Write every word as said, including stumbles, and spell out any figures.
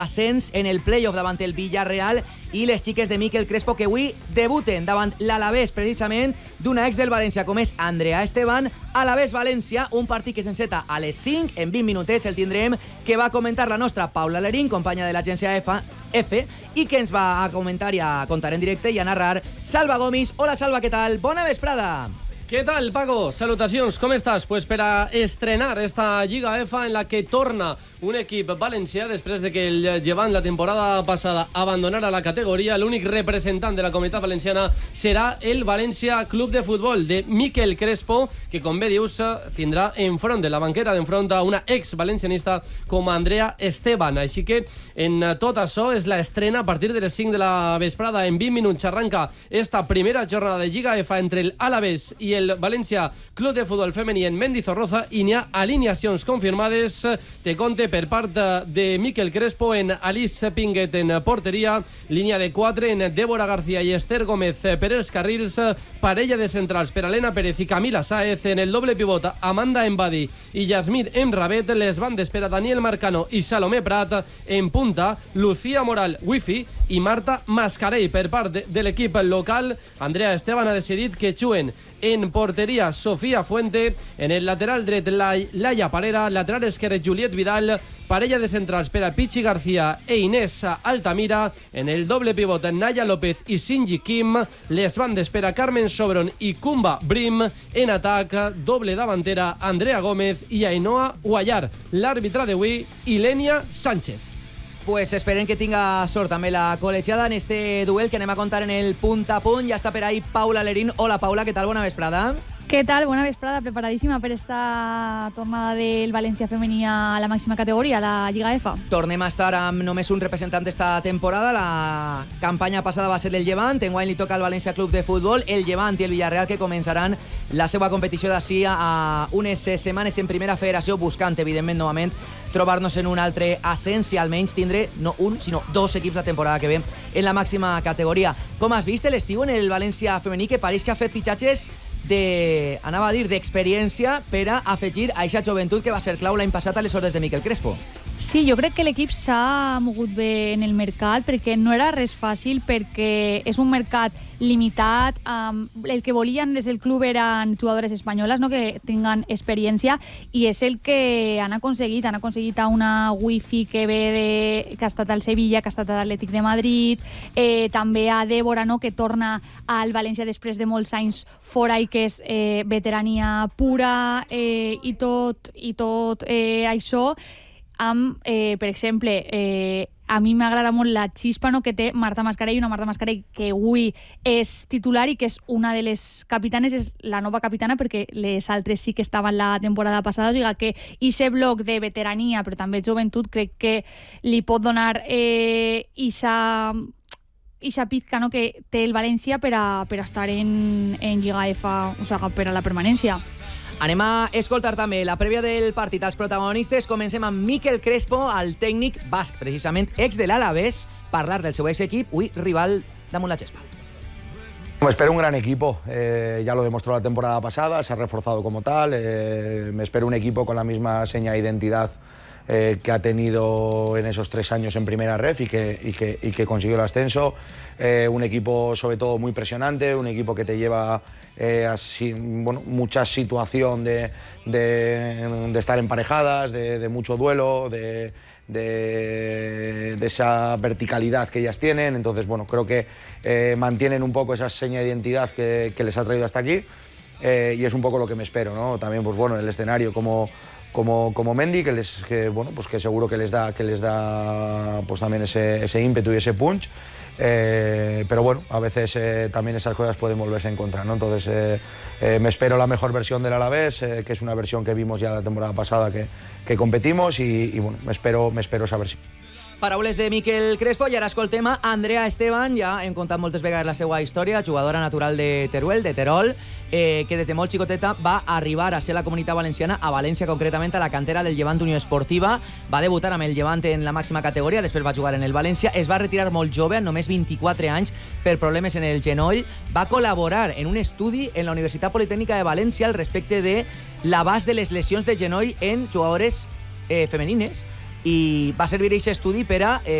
ascens en el playoff davant el Villarreal i les xiques de Miquel Crespo que avui debuten davant l'Alavés precisament d'una ex del València com és Andrea Esteban. Alavés-València, un partit que s'enceta a les cinc, en vint minutets el tindrem, que va comentar la nostra Paula Lerín, companya de l'agència F, F i que ens va a comentar i a contar en directe i a narrar Salva Gomis. Hola Salva, què tal? Bona vesprada! ¿Qué tal, Paco? Salutacions, com estàs? Pues per a estrenar esta Lliga F en la que torna un equip valencià després de que el Llevant la temporada passada abandonara la categoria. L'únic representant de la comunitat valenciana serà el València Club de Futbol de Miquel Crespo, que, com bé dius, tindrà enfront de la banqueta d'enfront a una ex-valencianista com Andrea Esteban. Així que en tot això és l'estrena a partir de les cinc de la vesprada. En vint minuts arranca esta primera jornada de Lliga F entre el Alavés i el València Club de Futbol femení en Mendizorroza i n'hi ha alineacions confirmades. Te conte per part de Miquel Crespo en Alice Pinguet en porteria, línia de quatre en Débora García i Esther Gómez per els carrils, parella de centrals per Elena Pérez i Camila Sáez, en el doble pivot Amanda Embadi i Yasmín Emrabet, les bandes per a Daniel Marcano i Salomé Prat, en punta Lucía Moral Wifi i Marta Mascarell. Per part de, de l'equip local, Andrea Esteban ha decidit que juguen en porteria Sofía Fuente, en el lateral dret Laia Parera, lateral esquerre Juliet Vidal, parella de centrals per a Pichi García e Inés Altamira, en el doble pivot Naya López i Sinji Kim, les bandes per a Carmen Sobron i Kumba Brim, en atac doble davantera Andrea Gómez i Ainhoa Guayar, l'àrbitre d'avui Ilenia Sánchez. Pues esperen que tinga sort també la col·legiada en este duel que anem a contar en el punt a punt. Ja està per ahí Paula Lerín. Hola Paula, què tal? Bona vesprada. ¿Qué tal? Buena vesprada, preparadísima per esta tornada del València femení a la màxima categoria, la Lliga F. Tornem a estar amb només un representant d'esta temporada. La campanya passada va ser el Llevant, enguany li toca al València Club de Futbol, el Llevant i el Villarreal, que començaran la seva competició d'ací a unes setmanes en primera federació, buscant, evidentment, novament trobar-nos en un altre ascens i almenys tindre no un, sinó dos equips la temporada que ve en la màxima categoria. Com has vist l'estiu en el València femení, que pareix que ha fet fitxatges de, anava a dir, d'experiència per a afegir a aquesta joventut que va ser clau l'any passat a les ordres de Miquel Crespo? Sí, jo crec que l'equip s'ha mogut bé en el mercat perquè no era res fàcil, perquè és un mercat limitat. Um, el que volien des del club eren jugadores espanyoles, no?, que tinguen experiència, i és el que han aconseguit. Han aconseguit a una Wifi que ve de, que ha estat al Sevilla, que ha estat a l'Atlètic de Madrid, eh, també a Débora, no?, que torna al València després de molts anys fora i que és eh, veterania pura, eh, i tot, i tot eh, això. Amb, eh, per exemple, eh, a mi m'agrada molt la xispa, no?, que té Marta Mascarell, una Marta Mascarell que avui és titular i que és una de les capitanes, és la nova capitana, perquè les altres sí que estaven la temporada passada. O sigui que ese bloc de veterania, però també joventut, crec que li pot donar eh, isa, isa pizca, no?, que té el València per a, per a estar en, en Lliga F, o sigui, per a la permanència. Anem a escoltar també la prèvia del partit als protagonistes. Comencem amb Miquel Crespo, el tècnic basc, precisament ex de l'Alavés, parlar del seu ex-equip, avui rival damunt la gespa. Me espero un gran equipo, eh, ya lo demostró la temporada pasada, se ha reforzado como tal, eh, me espero un equipo con la misma seña de identidad eh, que ha tenido en esos tres años en Primera Ref y que, y que, y que consiguió el ascenso, eh, un equipo sobre todo muy presionante, un equipo que te lleva Eh, así, bueno, mucha situación de, de, de estar emparejadas, de, de mucho duelo, de, de, de esa verticalidad que ellas tienen. Entonces, bueno, creo que eh, mantienen un poco esa seña de identidad que, que les ha traído hasta aquí, eh, y es un poco lo que me espero, ¿no? También, pues bueno, el escenario como como como Mendy, que les que bueno, pues que seguro que les da que les da pues también ese ese ímpetu y ese punch. Eh, pero bueno, a veces eh, también esas cosas pueden volverse en contra, ¿no? Entonces eh, eh, me espero la mejor versión del Alavés, eh, que es una versión que vimos ya la temporada pasada que, que competimos, y, y bueno, me espero, me espero esa versión. Paraules de Miquel Crespo, i ara escoltem a Andrea Esteban. Ja hem contat moltes vegades la seva història, jugadora natural de Teruel, de Terol, eh, que des de molt xicoteta va arribar a ser la Comunitat Valenciana, a València concretament, a la cantera del Llevant Unió Esportiva. Va debutar amb el Llevant en la màxima categoria, després va jugar en el València, es va retirar molt jove, amb només vint-i-quatre anys, per problemes en el genoll. Va col·laborar en un estudi en la Universitat Politècnica de València al respecte de l'abast de les lesions de genoll en jugadores eh, femenines. i va servir aquest estudi per a eh,